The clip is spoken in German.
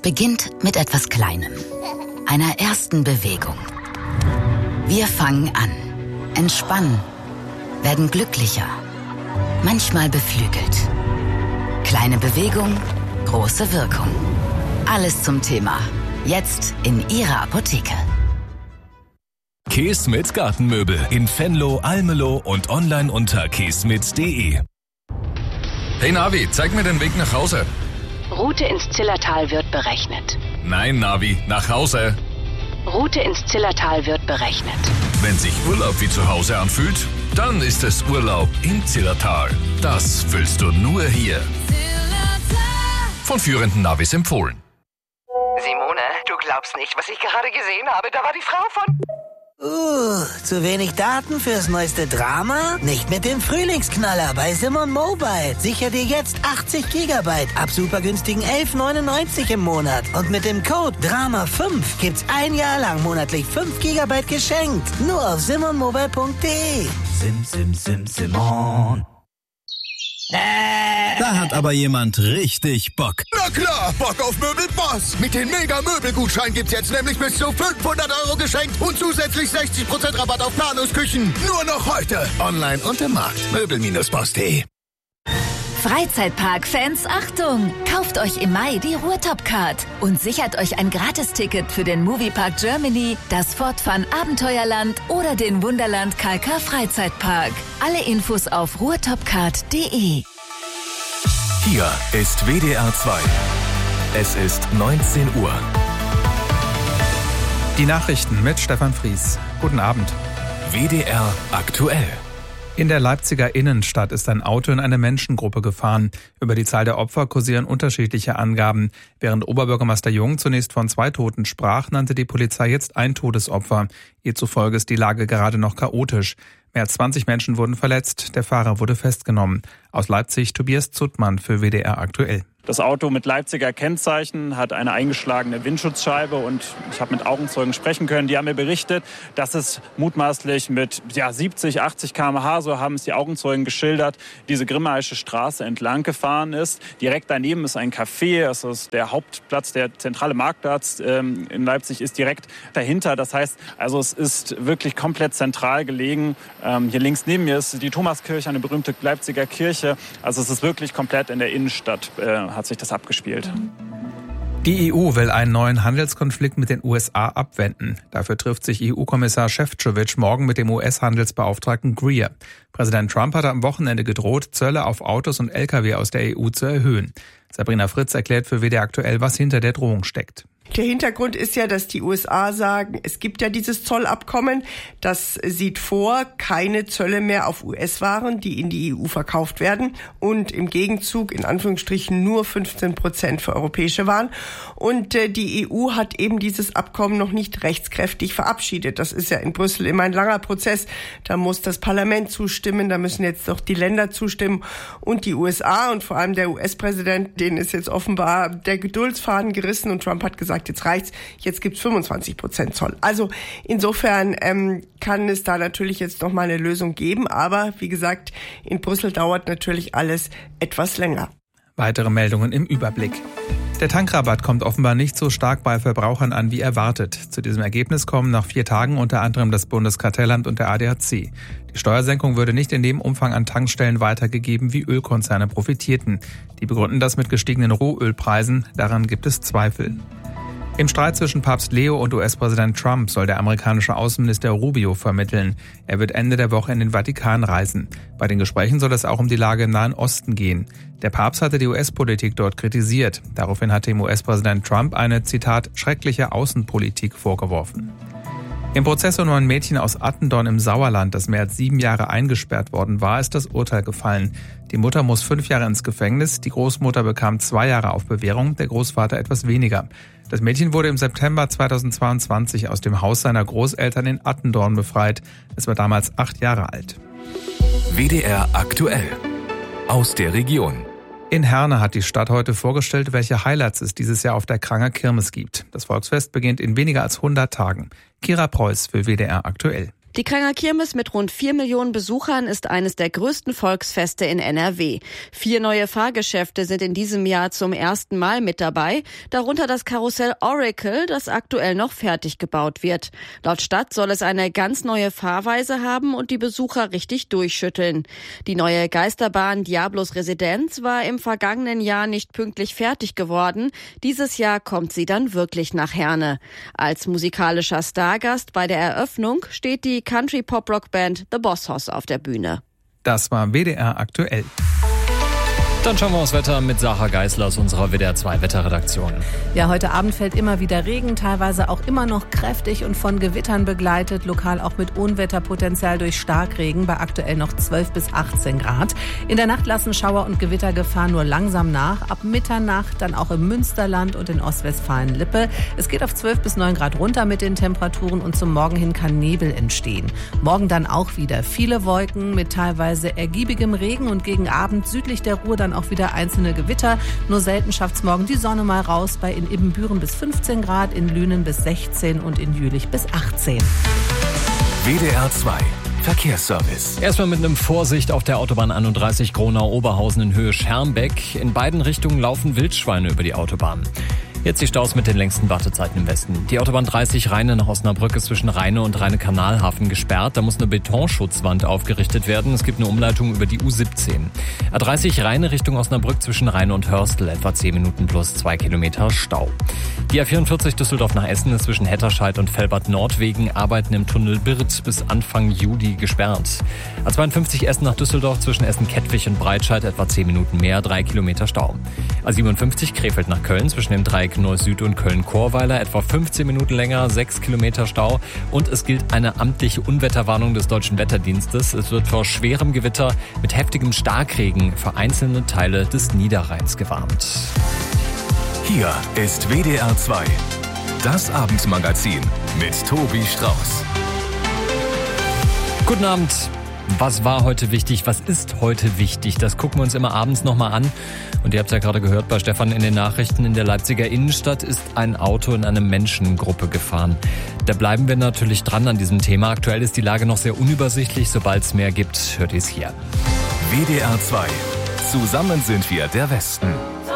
beginnt mit etwas Kleinem, einer ersten Bewegung. Wir fangen an, entspannen, werden glücklicher, manchmal beflügelt. Kleine Bewegung, große Wirkung. Alles zum Thema. Jetzt in Ihrer Apotheke. Keesmit Gartenmöbel in Venlo, Almelo und online unter keesmit.de. Hey Navi, zeig mir den Weg nach Hause. Route ins Zillertal wird berechnet. Nein, Navi, nach Hause. Route ins Zillertal wird berechnet. Wenn sich Urlaub wie zu Hause anfühlt, dann ist es Urlaub im Zillertal. Das fühlst du nur hier. Von führenden Navis empfohlen. Simone, du glaubst nicht, was ich gerade gesehen habe. Da war die Frau von... Zu wenig Daten fürs neueste Drama? Nicht mit dem Frühlingsknaller bei Simon Mobile. Sicher dir jetzt 80 GB ab super günstigen 11,99 im Monat. Und mit dem Code DRAMA5 gibt's ein Jahr lang monatlich 5 GB geschenkt. Nur auf simonmobile.de. Simon. Da hat aber jemand richtig Bock. Na klar, Bock auf Möbelboss. Mit den Mega-Möbelgutschein gibt's jetzt nämlich bis zu 500 € geschenkt und zusätzlich 60% Rabatt auf Planungsküchen. Nur noch heute. Online und im Markt. Möbel-boss.de. Freizeitpark-Fans, Achtung! Kauft euch im Mai die Ruhrtop-Card und sichert euch ein Gratisticket für den Moviepark Germany, das Fortfun Abenteuerland oder den Wunderland Kalkar Freizeitpark. Alle Infos auf ruhrtopcard.de. Hier ist WDR 2. Es ist 19 Uhr. Die Nachrichten mit Stefan Fries. Guten Abend. WDR aktuell. In der Leipziger Innenstadt ist ein Auto in eine Menschengruppe gefahren. Über die Zahl der Opfer kursieren unterschiedliche Angaben. Während Oberbürgermeister Jung zunächst von 2 Toten sprach, nannte die Polizei jetzt ein Todesopfer. Ihr zufolge ist die Lage gerade noch chaotisch. Mehr als 20 Menschen wurden verletzt. Der Fahrer wurde festgenommen. Aus Leipzig Tobias Zuttmann für WDR aktuell. Das Auto mit Leipziger Kennzeichen hat eine eingeschlagene Windschutzscheibe und ich habe mit Augenzeugen sprechen können. Die haben mir berichtet, dass es mutmaßlich mit 70, 80 km/h, so haben es die Augenzeugen geschildert, diese Grimmaische Straße entlang gefahren ist. Direkt daneben ist ein Café, das ist der Hauptplatz, der zentrale Marktplatz in Leipzig ist direkt dahinter. Das heißt, also es ist wirklich komplett zentral gelegen. Hier links neben mir ist die Thomaskirche, eine berühmte Leipziger Kirche. Also es ist wirklich komplett in der Innenstadt hat sich das abgespielt. Die EU will einen neuen Handelskonflikt mit den USA abwenden. Dafür trifft sich EU-Kommissar Šefčovič morgen mit dem US-Handelsbeauftragten Greer. Präsident Trump hatte am Wochenende gedroht, Zölle auf Autos und Lkw aus der EU zu erhöhen. Sabrina Fritz erklärt für WDR aktuell, was hinter der Drohung steckt. Der Hintergrund ist ja, dass die USA sagen, es gibt ja dieses Zollabkommen, das sieht vor, keine Zölle mehr auf US-Waren, die in die EU verkauft werden und im Gegenzug in Anführungsstrichen nur 15% für europäische Waren. Und die EU hat eben dieses Abkommen noch nicht rechtskräftig verabschiedet. Das ist ja in Brüssel immer ein langer Prozess. Da muss das Parlament zustimmen, da müssen jetzt noch die Länder zustimmen und die USA und vor allem der US-Präsident, denen ist jetzt offenbar der Geduldsfaden gerissen und Trump hat gesagt, jetzt reicht's, jetzt gibt's 25% Zoll. Also insofern kann es da natürlich jetzt noch mal eine Lösung geben, aber wie gesagt, in Brüssel dauert natürlich alles etwas länger. Weitere Meldungen im Überblick. Der Tankrabatt kommt offenbar nicht so stark bei Verbrauchern an wie erwartet. Zu diesem Ergebnis kommen nach 4 Tagen unter anderem das Bundeskartellamt und der ADAC. Die Steuersenkung würde nicht in dem Umfang an Tankstellen weitergegeben, wie Ölkonzerne profitierten. Die begründen das mit gestiegenen Rohölpreisen. Daran gibt es Zweifel. Im Streit zwischen Papst Leo und US-Präsident Trump soll der amerikanische Außenminister Rubio vermitteln. Er wird Ende der Woche in den Vatikan reisen. Bei den Gesprächen soll es auch um die Lage im Nahen Osten gehen. Der Papst hatte die US-Politik dort kritisiert. Daraufhin hatte ihm US-Präsident Trump eine, Zitat, schreckliche Außenpolitik vorgeworfen. Im Prozess um ein Mädchen aus Attendorn im Sauerland, das mehr als 7 Jahre eingesperrt worden war, ist das Urteil gefallen. Die Mutter muss 5 Jahre ins Gefängnis, die Großmutter bekam 2 Jahre auf Bewährung, der Großvater etwas weniger. Das Mädchen wurde im September 2022 aus dem Haus seiner Großeltern in Attendorn befreit. Es war damals 8 Jahre alt. WDR aktuell. Aus der Region. In Herne hat die Stadt heute vorgestellt, welche Highlights es dieses Jahr auf der Kranger Kirmes gibt. Das Volksfest beginnt in weniger als 100 Tagen. Kira Preuß für WDR aktuell. Die Kranger Kirmes mit rund 4 Millionen Besuchern ist eines der größten Volksfeste in NRW. 4 neue Fahrgeschäfte sind in diesem Jahr zum ersten Mal mit dabei, darunter das Karussell Oracle, das aktuell noch fertig gebaut wird. Laut Stadt soll es eine ganz neue Fahrweise haben und die Besucher richtig durchschütteln. Die neue Geisterbahn Diablos Residenz war im vergangenen Jahr nicht pünktlich fertig geworden. Dieses Jahr kommt sie dann wirklich nach Herne. Als musikalischer Stargast bei der Eröffnung steht die Country-Pop-Rock-Band The Boss Hoss auf der Bühne. Das war WDR aktuell. Dann schauen wir aufs Wetter mit Sarah Geisler aus unserer WDR 2 Wetterredaktion. Ja, heute Abend fällt immer wieder Regen, teilweise auch immer noch kräftig und von Gewittern begleitet, lokal auch mit Unwetterpotenzial durch Starkregen bei aktuell noch 12 bis 18 Grad. In der Nacht lassen Schauer- und Gewittergefahr nur langsam nach. Ab Mitternacht dann auch im Münsterland und in Ostwestfalen-Lippe. Es geht auf 12 bis 9 Grad runter mit den Temperaturen und zum Morgen hin kann Nebel entstehen. Morgen dann auch wieder viele Wolken mit teilweise ergiebigem Regen und gegen Abend südlich der Ruhr dann auch wieder einzelne Gewitter. Nur selten schafft's morgen die Sonne mal raus, bei in Ibbenbüren bis 15 Grad, in Lünen bis 16 und in Jülich bis 18. WDR 2 Verkehrsservice. Erstmal mit einem Vorsicht auf der Autobahn 31 Gronau-Oberhausen in Höhe Schermbeck. In beiden Richtungen laufen Wildschweine über die Autobahn. Jetzt die Staus mit den längsten Wartezeiten im Westen. Die Autobahn 30 Rheine nach Osnabrück ist zwischen Rheine und Rheine-Kanalhafen gesperrt. Da muss eine Betonschutzwand aufgerichtet werden. Es gibt eine Umleitung über die U17. A30 Rheine Richtung Osnabrück zwischen Rheine und Hörstel etwa 10 Minuten plus 2 Kilometer Stau. Die A44 Düsseldorf nach Essen ist zwischen Hetterscheid und Velbert-Nord wegen Arbeiten im Tunnel Birth bis Anfang Juli gesperrt. A52 Essen nach Düsseldorf zwischen Essen-Kettwig und Breitscheid etwa 10 Minuten mehr, 3 Kilometer Stau. A57 Krefeld nach Köln zwischen dem Dreieck Neuss-Süd und Köln-Chorweiler etwa 15 Minuten länger, 6 Kilometer Stau. Und es gilt eine amtliche Unwetterwarnung des Deutschen Wetterdienstes. Es wird vor schwerem Gewitter mit heftigem Starkregen für einzelne Teile des Niederrheins gewarnt. Hier ist WDR 2, das Abendmagazin mit Tobi Strauß. Guten Abend. Was war heute wichtig? Was ist heute wichtig? Das gucken wir uns immer abends nochmal an. Und ihr habt ja gerade gehört bei Stefan in den Nachrichten, in der Leipziger Innenstadt ist ein Auto in eine Menschengruppe gefahren. Da bleiben wir natürlich dran an diesem Thema. Aktuell ist die Lage noch sehr unübersichtlich. Sobald es mehr gibt, hört ihr es hier. WDR 2. Zusammen sind wir der Westen.